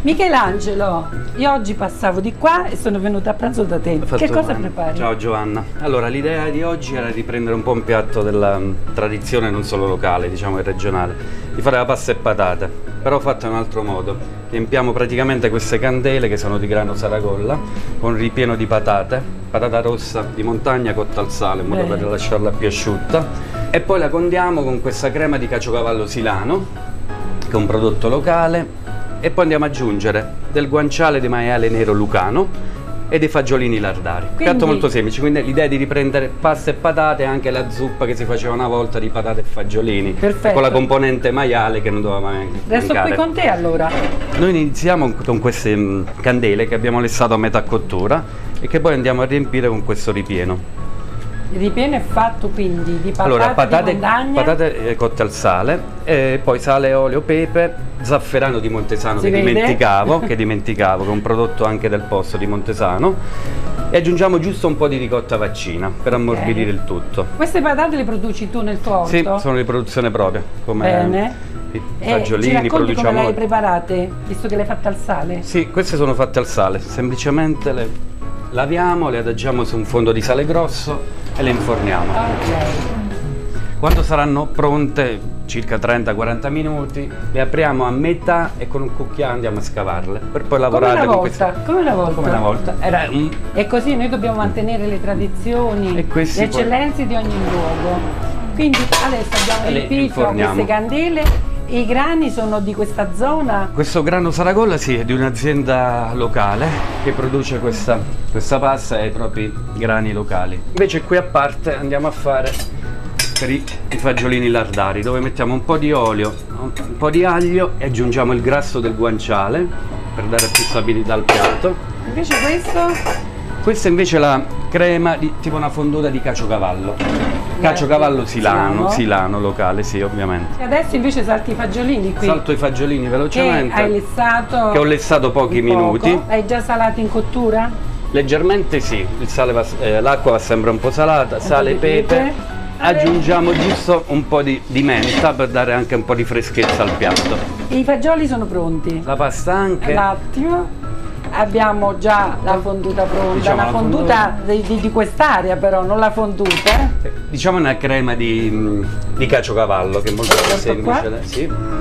Michelangelo, io oggi passavo di qua e sono venuta a pranzo da te. Che cosa prepari? Ciao Giovanna. Allora, l'idea di oggi era riprendere un po' un piatto della tradizione non solo locale, diciamo e regionale, di fare la pasta e patate, però fatta in un altro modo. Riempiamo praticamente queste candele che sono di grano Saragolla con ripieno di patate, patata rossa di montagna cotta al sale in modo per lasciarla più asciutta, e poi la condiamo con questa crema di caciocavallo silano, che è un prodotto locale. E poi andiamo ad aggiungere del guanciale di maiale nero lucano e dei fagiolini lardari. Piatto molto semplice, quindi l'idea è di riprendere pasta e patate e anche la zuppa che si faceva una volta di patate e fagiolini. Perfetto. Con la componente maiale che non doveva mai Resto qui con te allora. Noi iniziamo con queste candele che abbiamo lessato a metà cottura e che poi andiamo a riempire con questo ripieno. Il ripieno è fatto quindi di patate, allora, di montagna. Patate cotte al sale, e poi sale, olio, pepe, zafferano di Montesano che dimenticavo, che è un prodotto anche del posto di Montesano, e aggiungiamo giusto un po' di ricotta vaccina per ammorbidire il tutto. Queste patate le produci tu nel tuo orto? Sì, sono di produzione propria. Bene. I fagiolini produciamo. Come le hai noi. preparate, visto che le hai fatte al sale? Sì, queste sono fatte al sale, semplicemente le laviamo, le adagiamo su un fondo di sale grosso e le inforniamo. Quando saranno pronte, circa 30-40 minuti, le apriamo a metà e con un cucchiaio andiamo a scavarle per poi lavorare come una volta. E così noi dobbiamo mantenere le tradizioni, le eccellenze di ogni luogo. Quindi adesso abbiamo riempito queste candele. I grani sono di questa zona? Questo grano Saragolla sì, è di un'azienda locale che produce questa pasta e i propri grani locali. Invece qui a parte andiamo a fare per i fagiolini lardari, dove mettiamo un po' di olio, un po' di aglio e aggiungiamo il grasso del guanciale per dare più stabilità al piatto. Invece questo? Questa invece è la crema di tipo una fonduta di caciocavallo. Caciocavallo silano locale, sì, ovviamente. E adesso invece salti i fagiolini qui. Salto i fagiolini velocemente. Che hai lessato? Che ho lessato pochi minuti. Hai già salato in cottura? Leggermente sì, l'acqua va sempre un po' salata, sale e pepe. Aggiungiamo giusto un po' di menta per dare anche un po' di freschezza al piatto. I fagioli sono pronti? La pasta anche. Un attimo. Abbiamo già la fonduta pronta, diciamo una fonduta di quest'area però, non la fonduta. Diciamo una crema di caciocavallo che è molto semplice. Sì.